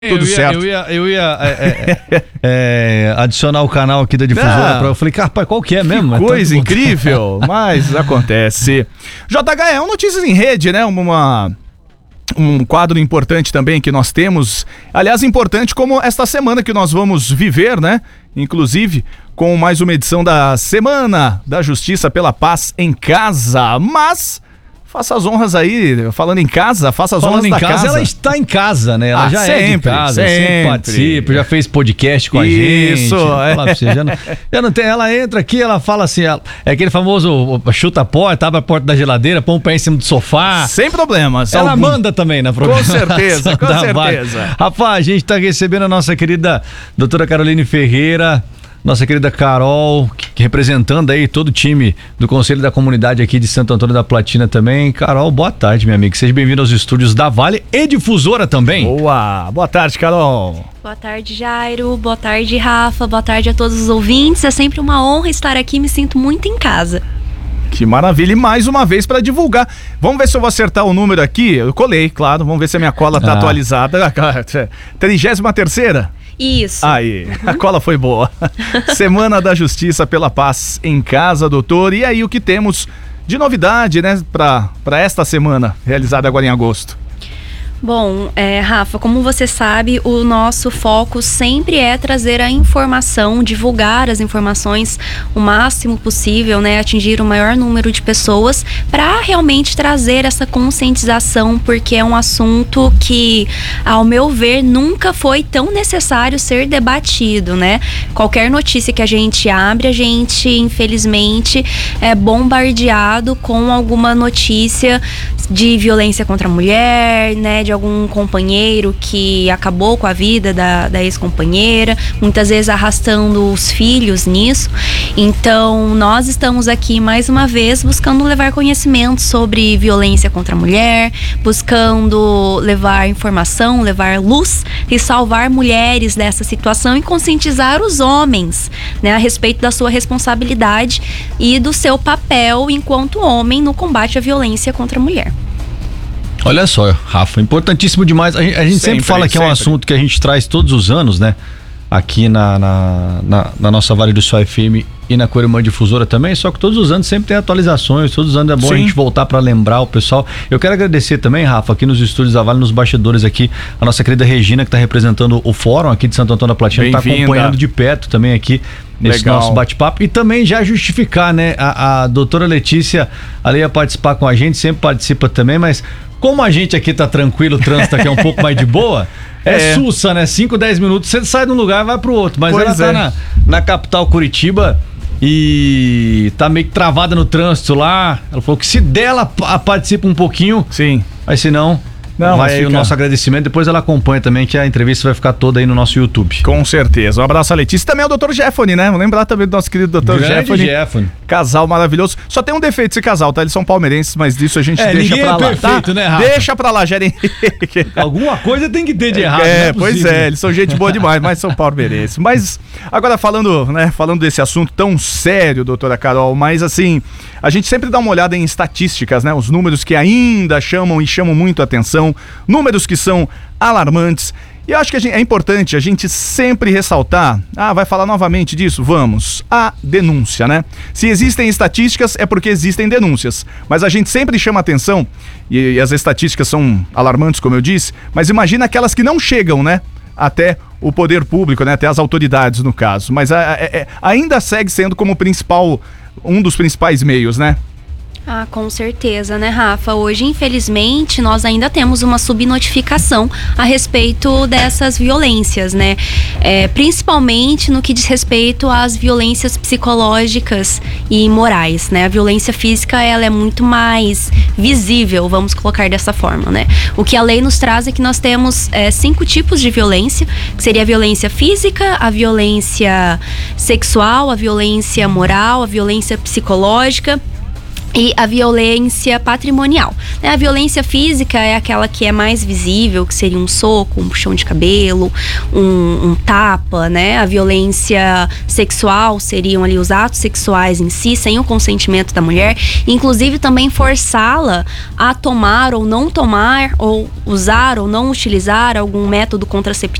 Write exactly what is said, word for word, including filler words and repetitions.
Tudo eu ia, certo. Eu ia, eu ia é, é, é, adicionar o canal aqui da difusora. Pra, eu falei, cara, rapaz, qual que é mesmo? Que coisa incrível, mas acontece. J H, é um Notícias em Rede, né? Uma, um quadro importante também que nós temos. Aliás, importante como esta semana que nós vamos viver, né? Inclusive, com mais uma edição da Semana da Justiça pela Paz em Casa. Mas... faça as honras aí, falando em casa, faça as falando honras em da casa, casa. Ela está em casa, né? Ela ah, já sempre, é de casa, sempre, sempre participa, já fez podcast com a gente. Isso, é. Pra você, já, não, já não tem, ela entra aqui, ela fala assim, ela, é aquele famoso chuta a porta, abre a porta da geladeira, põe o pé em cima do sofá. Sem problemas. Ela algum... manda também na programação. Com certeza, com certeza. Rapaz, a gente tá recebendo a nossa querida doutora Caroline Ferreira, nossa querida Carol, que, representando aí todo o time do Conselho da Comunidade aqui de Santo Antônio da Platina também. Carol, boa tarde, minha amiga. Seja bem-vindo aos estúdios da Vale e Difusora também. Boa, boa tarde, Carol. Boa tarde, Jairo. Boa tarde, Rafa. Boa tarde a todos os ouvintes. É sempre uma honra estar aqui, me sinto muito em casa. Que maravilha, e mais uma vez para divulgar. Vamos ver se eu vou acertar o número aqui. Eu colei, claro, vamos ver se a minha cola tá ah. atualizada. trigésima terceira? Isso. Aí, a cola foi boa. Semana da Justiça pela Paz em Casa, doutor. E aí, o que temos de novidade, né, para para esta semana, realizada agora em agosto? Bom, é, Rafa, como você sabe, o nosso foco sempre é trazer a informação, divulgar as informações o máximo possível, né, atingir o maior número de pessoas para realmente trazer essa conscientização, porque é um assunto que, ao meu ver, nunca foi tão necessário ser debatido, né? Qualquer notícia que a gente abre, a gente, infelizmente, é bombardeado com alguma notícia de violência contra a mulher, né, de algum companheiro que acabou com a vida da, da ex-companheira, muitas vezes arrastando os filhos nisso. Então, nós estamos aqui mais uma vez buscando levar conhecimento sobre violência contra a mulher, buscando levar informação, levar luz e salvar mulheres dessa situação e conscientizar os homens, né, a respeito da sua responsabilidade e do seu papel enquanto homem no combate à violência contra a mulher. Olha só, Rafa, importantíssimo demais. A gente, a gente sempre, sempre fala que sempre. é um assunto que a gente traz todos os anos, né? Aqui na, na, na, na nossa Vale do Sol F M e na Coirumã Difusora também, só que todos os anos sempre tem atualizações, todos os anos é bom Sim. a gente voltar para lembrar o pessoal. Eu quero agradecer também, Rafa, aqui nos estúdios da Vale, nos bastidores aqui, a nossa querida Regina, que está representando o fórum aqui de Santo Antônio da Platina, que está acompanhando de perto também aqui nesse Legal. nosso bate-papo. E também já justificar, né? A, a doutora Letícia ali ia participar com a gente, sempre participa também, mas como a gente aqui tá tranquilo, o trânsito aqui é um pouco mais de boa, é, é sussa, né? cinco, dez minutos, você sai de um lugar e vai pro outro. Mas pois ela tá é. na, na capital Curitiba e tá meio que travada no trânsito lá. Ela falou que se dela participa um pouquinho, sim, mas se não... Não, vai aí fica... o nosso agradecimento, depois ela acompanha também, que a entrevista vai ficar toda aí no nosso YouTube. Com certeza. Um abraço a Letícia. Também é o doutor Jeffone, né? Vamos lembrar também do nosso querido doutor Jeffone. Jeffone. Casal maravilhoso. Só tem um defeito esse casal, tá? Eles são palmeirenses, mas disso a gente é, deixa pra é lá, perfeito, tá? Né, Rafa? Deixa pra lá, Gerem. Alguma coisa tem que ter de errado. É, é pois é, eles são gente boa demais, mas são palmeirenses. Mas agora falando, né, falando desse assunto tão sério, doutora Carol, mas assim, a gente sempre dá uma olhada em estatísticas, né? Os números que ainda chamam e chamam muito a atenção, números que são alarmantes. E eu acho que a gente, é importante a gente sempre ressaltar, ah, vai falar novamente disso? Vamos, a denúncia, né? Se existem estatísticas é porque existem denúncias, mas a gente sempre chama atenção, e, e as estatísticas são alarmantes, como eu disse, mas imagina aquelas que não chegam, né? Até o poder público, né? Até as autoridades, no caso, mas a, a, a, ainda segue sendo como principal, um dos principais meios, né? Ah, com certeza, né, Rafa? Hoje, infelizmente, nós ainda temos uma subnotificação a respeito dessas violências, né? É, principalmente no que diz respeito às violências psicológicas e morais, né? A violência física, ela é muito mais visível, vamos colocar dessa forma, né? O que a lei nos traz é que nós temos é, cinco tipos de violência, que seria a violência física, a violência sexual, a violência moral, a violência psicológica e a violência patrimonial. A violência física é aquela que é mais visível, que seria um soco, um puxão de cabelo, um, um tapa, né? A violência sexual seriam ali os atos sexuais em si, sem o consentimento da mulher, inclusive também forçá-la a tomar ou não tomar, ou usar ou não utilizar algum método contraceptivo